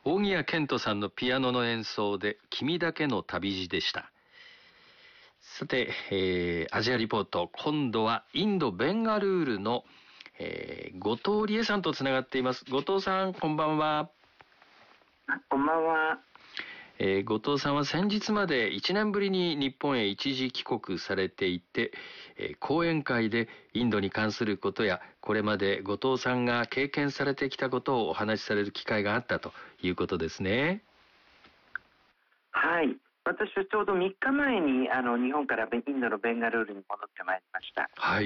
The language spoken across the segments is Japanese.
扇谷健人さんのピアノの演奏で君だけの旅路でした。さて、アジアリポート、今度はインドベンガルールの、後藤理恵さんとつながっています。後藤さん、こんばんは。 こんばんは。 後藤さんは先日まで1年ぶりに日本へ一時帰国されていて、講演会でインドに関することやこれまで後藤さんが経験されてきたことをお話しされる機会があったということですね。 はい、私はちょうど3日前に日本からインドのベンガルールに戻ってまいりました。 はい。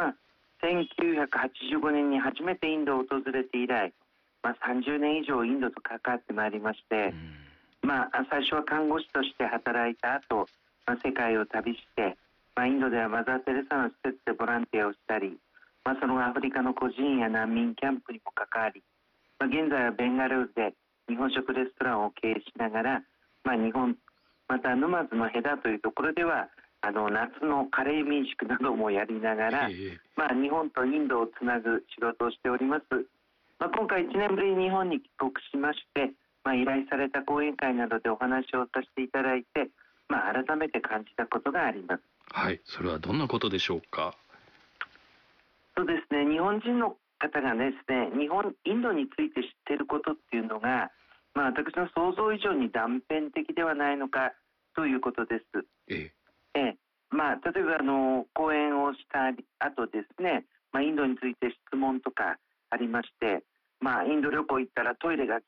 1985年に初めてインドを訪れて以来、30年以上インドと関わってまいりまして、最初は看護師として働いた後、世界を旅して、インドではマザー・テレサの施設でボランティアをしたり、そのアフリカの孤児院や難民キャンプにも関わり、現在はベンガルールで日本食レストランを経営しながら、日本また沼津のヘダというところでは夏のカレー民宿などもやりながら、日本とインドをつなぐ仕事をしております。今回1年ぶりに日本に帰国しまして、依頼された講演会などでお話をさせていただいて、改めて感じたことがあります。 はい、それはどんなことでしょうか。 そうですね、日本人の方がですね、インドについて知っていることっていうのが、私の想像以上に断片的ではないのかということです。例えば講演をした後ですね、インドについて質問とかありまして、インド旅行行ったらトイレが